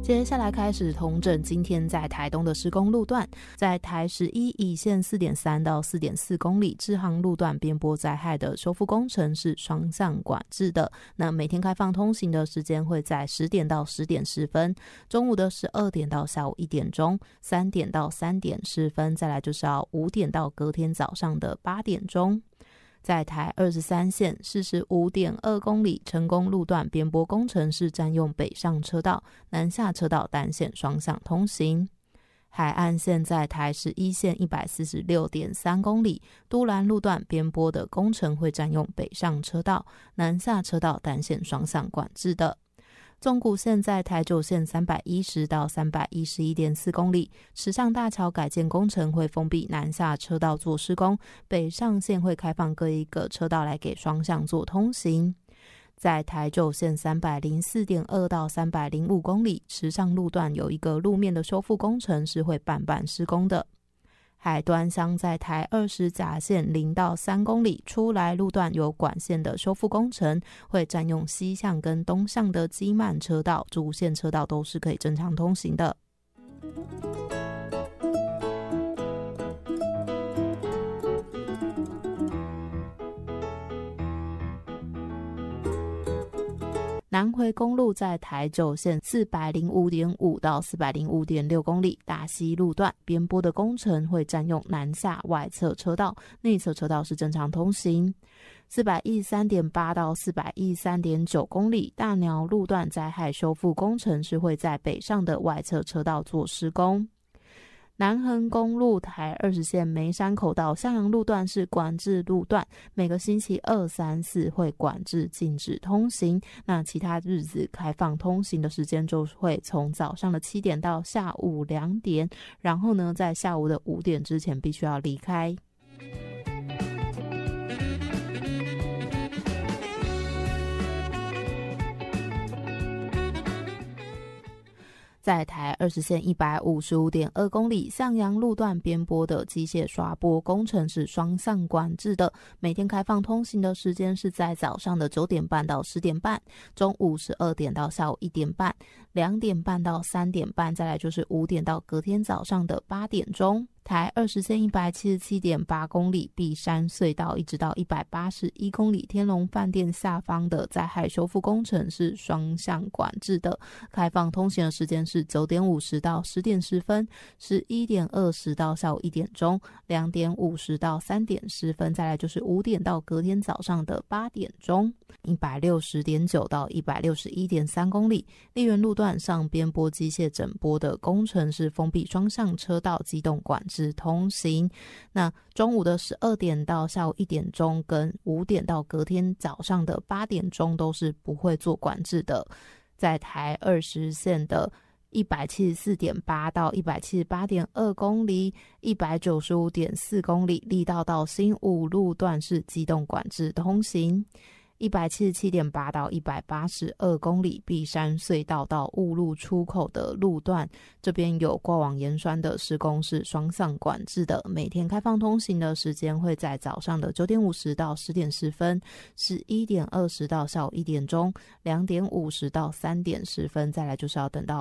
接下来开始统整今天在台东的施工路段，在台11乙线 4.3 到 4.4 公里支航路段边坡灾害的修复工程是双向管制的，那每天开放通行的时间会在10点到10点10分，中午的12点到下午1点钟，3点到3点10分，再来就是要5点到隔天早上的8点钟。在台23线45.2公里成功路段边坡工程是占用北上车道，南下车道单线双向通行。海岸线在台11线 146.3 公里都兰路段边坡的工程会占用北上车道，南下车道单线双向管制的。纵谷线在台9线310到 311.4 公里，池上大桥改建工程会封闭南下车道做施工，北上线会开放各一个车道来给双向做通行。在台9线 304.2 到 305 公里，池上路段有一个路面的修复工程是会半施工的。海端乡在台20甲线0到3公里，出来路段有管线的修复工程，会占用西向跟东向的机慢车道，主线车道都是可以正常通行的。南回公路在台9线 405.5 到 405.6 公里，大溪路段边坡的工程会占用南下外侧车道，内侧车道是正常通行。413.8 到 413.9 公里，大鸟路段灾害修复工程是会在北上的外侧车道做施工。南横公路台20线梅山口到向阳路段是管制路段，每个星期2、3、4会管制禁止通行，那其他日子开放通行的时间就会从早上的7点到下午2点，然后呢在下午的5点之前必须要离开。在台20线 155.2 公里，向阳路段边坡的机械刷坡工程是双向管制的，每天开放通行的时间是在早上的9点半到10点半，中午12点到下午1点半，2点半到3点半，再来就是5点到隔天早上的8点钟。台20线 177.8 公里碧山隧道一直到181公里天龙饭店下方的灾害修复工程是双向管制的，开放通行的时间是9点50到10点10分，11点20到下午1点钟，2点50到3点10分，再来就是5点到隔天早上的8点钟。160.9 到 161.3 公里丽园路段上边坡机械整坡的工程是封闭双向车道机动管制通行，那中午的12点到下午1点钟跟5点到隔天早上的8点钟都是不会做管制的。在台20线的174.8 到 178.2 公里 195.4 公里力道到新武路段是机动管制通行。177.8 到182公里碧山隧道到雾路出口的路段，这边有挂网盐酸的施工是双向管制的，每天开放通行的时间会在早上的9点50到10点10分，11点20到下午1点钟，2点50到3点10分，再来就是要等到